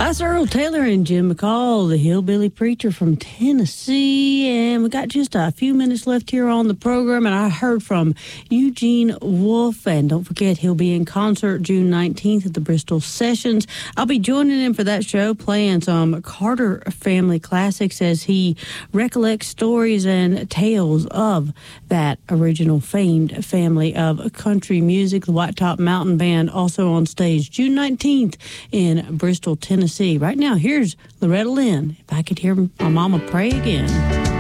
That's Earl Taylor and Jim McCall, the hillbilly preacher from Tennessee. And we got just a few minutes left here on the program. And I heard from Eugene Wolf. And don't forget, he'll be in concert June 19th at the Bristol Sessions. I'll be joining him for that show, playing some Carter family classics as he recollects stories and tales of that original famed family of country music. The White Top Mountain Band also on stage June 19th in Bristol, Tennessee. Right now, here's Loretta Lynn. If I could hear my mama pray again.